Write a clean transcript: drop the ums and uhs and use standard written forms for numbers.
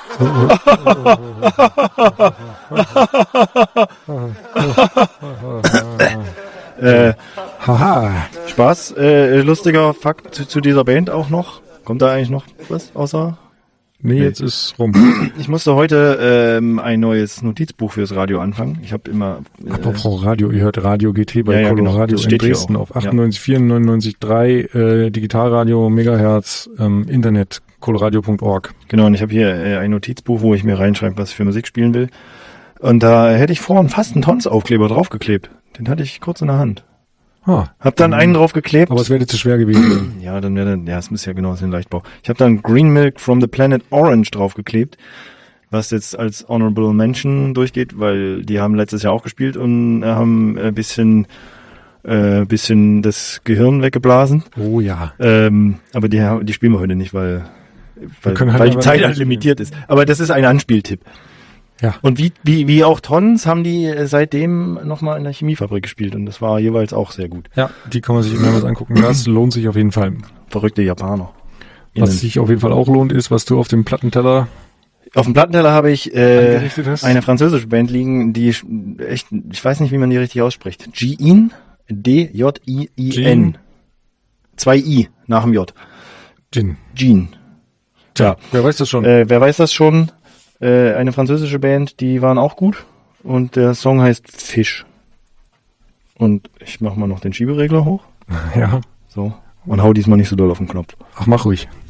Haha. Spaß. Lustiger Fakt zu dieser Band auch noch. Kommt da eigentlich noch was außer? Nee, jetzt ist rum. Ich musste heute ein neues Notizbuch fürs Radio anfangen. Ich habe immer... Apropos Radio, ihr hört Radio GT bei Coloradio genau. in Dresden auf 98,4, 99,3, Digitalradio, Megahertz, Internet, coloradio.org. Genau, und ich habe hier ein Notizbuch, wo ich mir reinschreibe, was ich für Musik spielen will. Und da hätte ich vorhin fast einen Tons-Aufkleber draufgeklebt. Den hatte ich kurz in der Hand. Hab dann einen draufgeklebt. Aber es wäre zu schwer gewesen. Ja, dann wäre es ist ja genau das in Leichtbau. Ich habe dann Green Milk from the Planet Orange draufgeklebt, was jetzt als Honorable Mention durchgeht, weil die haben letztes Jahr auch gespielt und haben ein bisschen das Gehirn weggeblasen. Oh ja. Aber die spielen wir heute nicht, weil halt die Zeit halt limitiert ist. Aber das ist ein Anspieltipp. Ja. Und wie auch Tons haben die seitdem nochmal in der Chemiefabrik gespielt und das war jeweils auch sehr gut. Ja, die kann man sich immer was angucken. Das lohnt sich auf jeden Fall. Verrückte Japaner. Was sich auf jeden Fall auch lohnt, ist, was du auf dem Plattenteller... Auf dem Plattenteller habe ich angerichtet hast. Eine französische Band liegen, die echt, ich weiß nicht, wie man die richtig ausspricht. G-In, D-J-I-I-N. 2 I nach dem J. Jean. Tja, wer weiß das schon? Wer weiß das schon? Eine französische Band, die waren auch gut. Und der Song heißt Fisch. Und ich mach mal noch den Schieberegler hoch. Ja. So. Und hau diesmal nicht so doll auf den Knopf. Ach, mach ruhig.